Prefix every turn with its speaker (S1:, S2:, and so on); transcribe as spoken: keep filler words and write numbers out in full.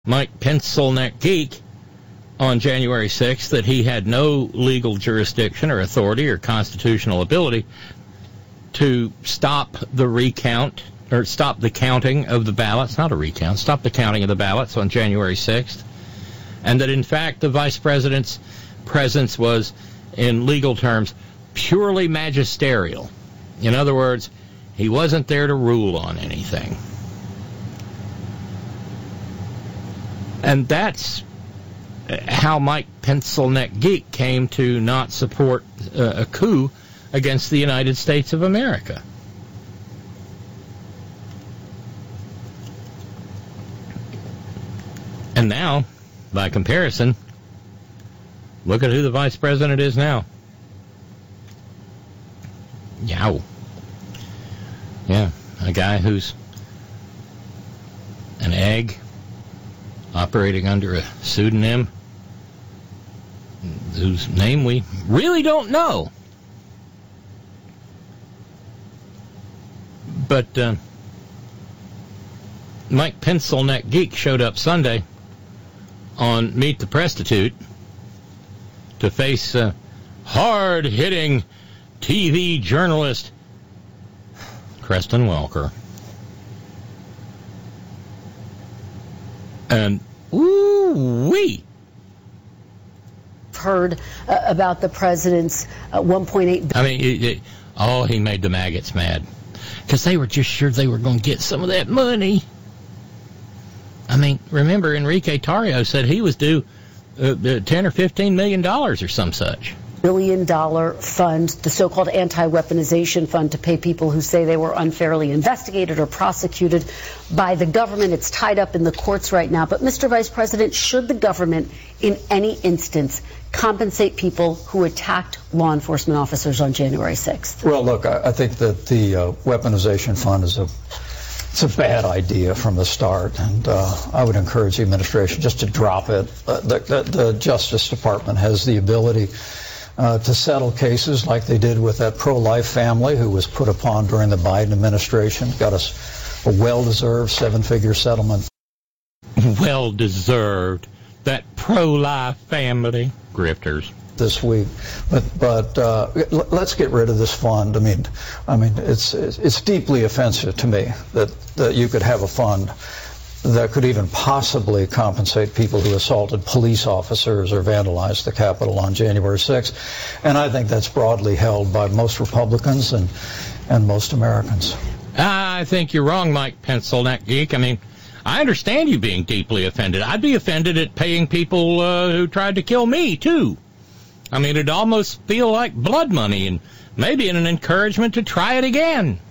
S1: Mike Pencilneck Geek on January sixth that he had no legal jurisdiction or authority or constitutional ability to stop the recount or stop the counting of the ballots, not a recount, stop the counting of the ballots on January sixth, and that in fact the vice president's presence was, in legal terms, purely magisterial. In other words, he wasn't there to rule on anything. And that's how Mike Pencilneck Geek came to not support uh, a coup against the United States of America. And now, by comparison, look at who the vice president is now. Yow. Yeah, a guy who's an egg, operating under a pseudonym, whose name we really don't know. But uh, Mike Pencilneck Geek showed up Sunday on Meet the Prostitute to face uh, hard-hitting T V journalist Kristen Welker. And, ooh-wee.
S2: Heard uh, about the president's uh, one point eight...
S1: I mean, it, it, oh, he made the maggots mad. Because they were just sure they were going to get some of that money. I mean, remember, Enrique Tarrio said he was due uh, ten or fifteen million dollars or some such.
S2: Billion dollar fund, the so-called anti-weaponization fund, to pay people who say they were unfairly investigated or prosecuted by the government. It's tied up in the courts right now. But, Mister Vice President, should the government in any instance compensate people who attacked law enforcement officers on January sixth?
S3: Well, look, I, I think that the uh, weaponization fund is a It's a bad idea from the start, and uh, I would encourage the administration just to drop it. Uh, the, the, the Justice Department has the ability uh, to settle cases like they did with that pro-life family who was put upon during the Biden administration, got us a well-deserved seven-figure settlement.
S1: Well-deserved. That pro-life family. Grifters.
S3: This week, but but uh, let's get rid of this fund. I mean, I mean, it's it's deeply offensive to me that, that you could have a fund that could even possibly compensate people who assaulted police officers or vandalized the Capitol on January sixth, and I think that's broadly held by most Republicans and and most Americans.
S1: I think you're wrong, Mike Pencilneck Geek. I mean, I understand you being deeply offended. I'd be offended at paying people uh, who tried to kill me too. I mean, it'd almost feel like blood money and maybe an encouragement to try it again.